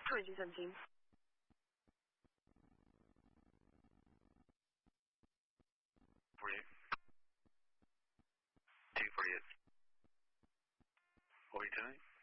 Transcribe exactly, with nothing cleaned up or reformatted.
twenty seventeen. forty-eight. two forty-eight. What are you doing?